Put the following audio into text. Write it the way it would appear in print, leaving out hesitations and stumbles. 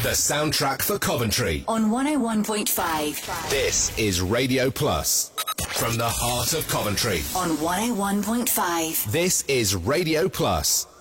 The soundtrack for Coventry. On 101.5. This is Radio Plus. From the heart of Coventry. On 101.5. This is Radio Plus.